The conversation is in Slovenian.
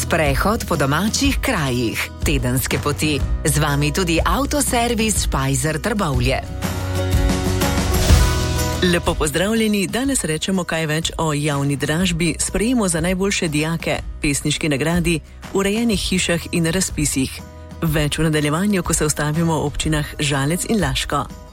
Sprehod po domačih krajih, tedenske poti. Z vami tudi avtoservis Špajzer Trbovlje. Lepo pozdravljeni, danes rečemo kaj več o javni dražbi, sprejemu za najboljše dijake, pesniški nagradi, urejenih hišah in razpisih. Več v nadaljevanju, ko se ustavimo v občinah Žalec in Laško.